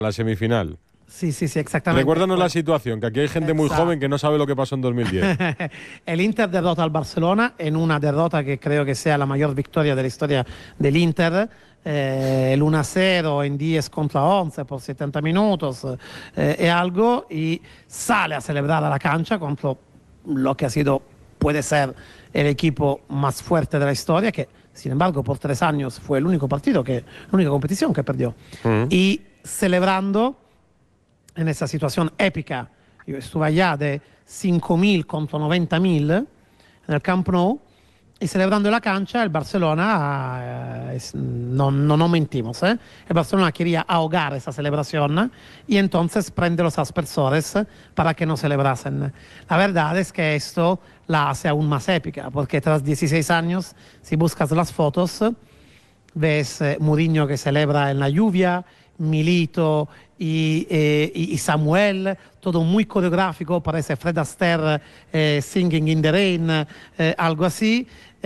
la semifinal. Sí, exactamente. Recuérdanos la situación, que aquí hay gente muy joven que no sabe lo que pasó en 2010. El Inter derrota al Barcelona en una derrota que creo que sea la mayor victoria de la historia del Inter. El 1-0 en 10 contra 11 por 70 minutos y algo, y sale a celebrar a la cancha contra lo que puede ser el equipo más fuerte de la historia, que sin embargo por 3 años fue el único partido, la única competición que perdió. Y celebrando en esa situación épica, yo estuve allá de 5.000 contra 90.000 en el Camp Nou, y celebrando en la cancha el Barcelona, no mentimos, el Barcelona quería ahogar esa celebración y entonces prende los aspersores para que no celebrasen. La verdad es que esto la hace aún más épica, porque tras 16 años, si buscas las fotos, ves Mourinho que celebra en la lluvia, Milito y Samuel, todo muy coreográfico, parece Fred Astaire Singing in the Rain, algo así,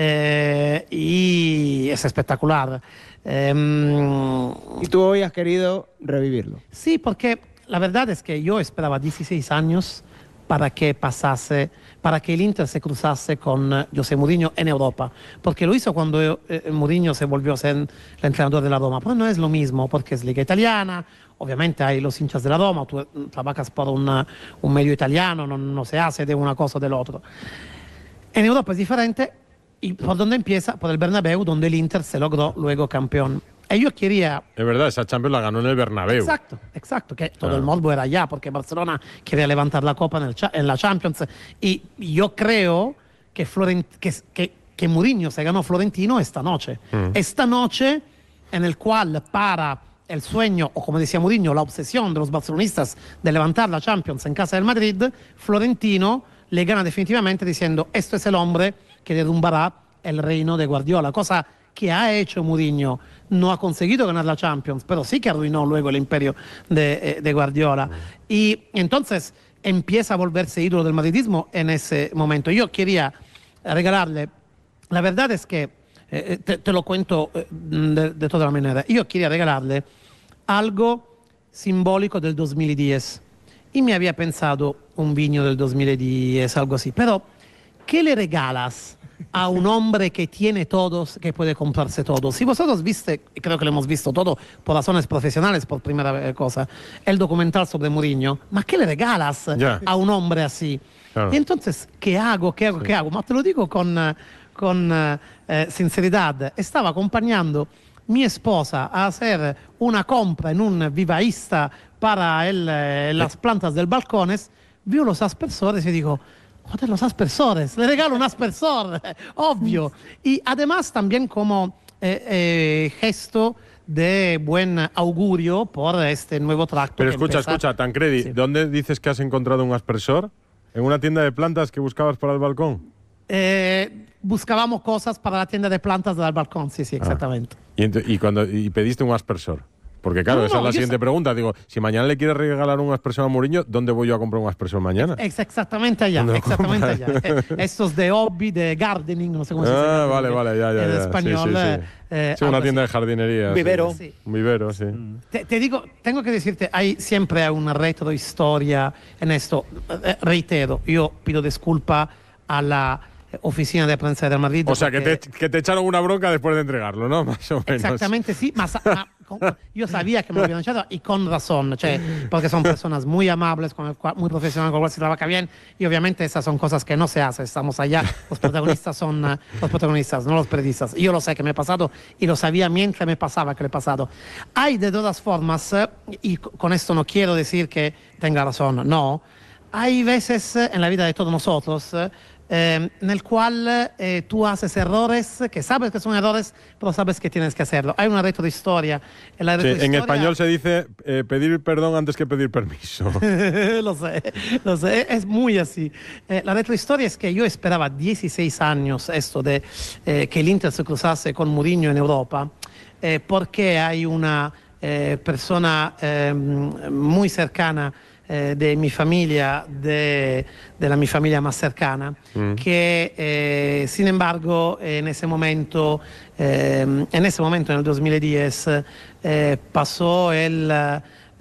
y es espectacular. Y tú hoy has querido revivirlo. Sí, porque la verdad es que yo esperaba 16 años para que pasase, para que el Inter se cruzase con José Mourinho en Europa, porque lo hizo cuando Mourinho se volvió a ser el entrenador de la Roma, pero no es lo mismo, porque es liga italiana, obviamente hay los hinchas de la Roma, tú trabajas por un medio italiano, no se hace de una cosa o del otro. En Europa es diferente, y por donde empieza, por el Bernabéu, donde el Inter se logró luego campeón. Y yo quería... Es verdad, esa Champions la ganó en el Bernabéu. Exacto, que todo el mundo era allá, porque Barcelona quería levantar la copa en la Champions. Y yo creo que Mourinho se ganó Florentino esta noche. Esta noche en el cual para el sueño, o como decía Mourinho, la obsesión de los barcelonistas de levantar la Champions en casa del Madrid, Florentino le gana definitivamente diciendo: esto es el hombre que derrumbará el reino de Guardiola, cosa que ha hecho Mourinho. No ha conseguido ganar la Champions, pero sí que arruinó luego el imperio de Guardiola. Y entonces empieza a volverse ídolo del madridismo en ese momento. Yo quería regalarle, la verdad es que, te lo cuento de toda la manera, yo quería regalarle algo simbólico del 2010. Y me había pensado un vino del 2010, algo así. Pero, ¿qué le regalas a un hombre que tiene todos, que puede comprarse todo? Si vosotros viste, creo que lo hemos visto todo por razones profesionales por primera cosa, el documental sobre Mourinho, ¿ma qué le regalas a un hombre así? Claro. Y entonces, ¿qué hago? Ma te lo digo con sinceridad. Estaba acompañando mi esposa a hacer una compra en un vivaísta para las plantas del balcones, vio los aspersores y digo: joder, los aspersores, le regalo un aspersor, obvio. Y además también como gesto de buen augurio por este nuevo tracto. Pero escucha, Tancredi, sí. ¿Dónde dices que has encontrado un aspersor? ¿En una tienda de plantas que buscabas para el balcón? Buscábamos cosas para la tienda de plantas del balcón, sí, exactamente. ¿Y pediste un aspersor? Porque claro, esa es la siguiente pregunta. Digo, si mañana le quieres regalar un aspersor a Mourinho, ¿dónde voy yo a comprar un aspersor mañana? Exactamente allá, Estos de hobby, de gardening, no sé cómo se dice. Vale, ya. En español. Sí, una tienda de jardinería. Vivero. Sí. Un vivero, sí. Te digo, tengo que decirte, siempre hay una retrohistoria en esto. Reitero, yo pido disculpa a la oficina de prensa del Madrid. O sea, que te echaron una bronca después de entregarlo, ¿no? Más o menos. Exactamente, sí. Yo sabía que me lo habían echado, y con razón, porque son personas muy amables, muy profesionales, con las que se trabaja bien, y obviamente esas son cosas que no se hacen. Estamos allá, los protagonistas son los protagonistas, no los periodistas. Yo lo sé que me he pasado, y lo sabía mientras me pasaba que le he pasado. Hay de todas formas, y con esto no quiero decir que tenga razón, no. Hay veces en la vida de todos nosotros en el cual tú haces errores que sabes que son errores, pero sabes que tienes que hacerlo. Hay una retrohistoria. En español se dice pedir perdón antes que pedir permiso. Lo sé, es muy así. La retrohistoria es que yo esperaba 16 años esto de que el Inter se cruzase con Mourinho en Europa, porque hay una persona muy cercana de mi familia, de la mi familia más cercana, que sin embargo en ese momento, en el 2010, pasó